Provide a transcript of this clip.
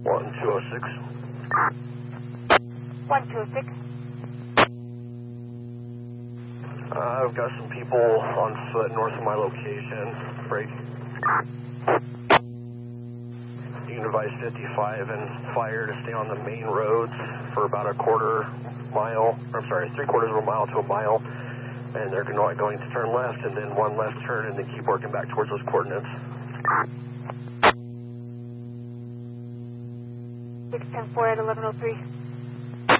1206. 1206. I've got some people on foot north of my location. Break. You can advise 55 and fire to stay on the main roads for about a quarter mile. I'm sorry, 3/4 of a mile to a mile. And they're going to turn left and then one left turn and then keep working back towards those coordinates. 610-4 at 1103.